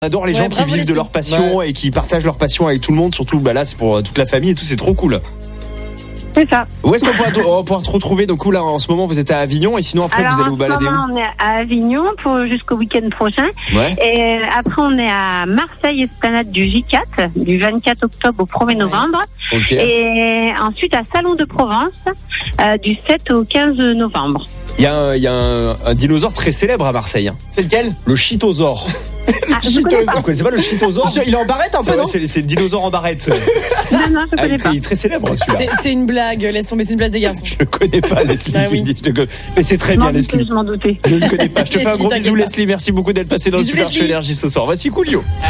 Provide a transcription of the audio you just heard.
On adore les gens qui vivent de leur passion et qui partagent leur passion avec tout le monde, surtout là c'est pour toute la famille et tout, c'est trop cool. C'est ça. Où est-ce qu'on pourra te retrouver? Donc là en ce moment vous êtes à Avignon et sinon après vous allez vous balader où? En ce moment on est à Avignon jusqu'au week-end prochain. Ouais. Et après on est à Marseille, Esplanade du J4, du 24 octobre au 1er novembre. Okay. Et ensuite à Salon de Provence, du 7 au 15 novembre. Il y a un dinosaure très célèbre à Marseille. Hein. C'est lequel? Le Chitosaure. Vous connaissez pas le Chitosaure? Il est en barrette un peu, non? C'est le dinosaure en barrette. Non, je connais pas. Il est très célèbre celui-là. C'est une blague, laisse tomber, c'est une blague des garçons. Je le connais pas, Leslie. Bah oui. Mais c'est très bien, Leslie. Je m'en doutais. Je ne connais pas. Je te fais un gros bisou, t'inquiète pas. Leslie. Merci beaucoup d'être passé dans le Super Show Énergie ce soir. Voici Coolio.